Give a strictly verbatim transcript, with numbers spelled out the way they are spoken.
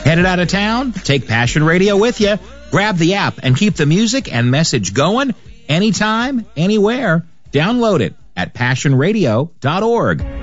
Headed out of town? Take Passion Radio with you. Grab the app and keep the music and message going anytime, anywhere. Download it at passion radio dot org.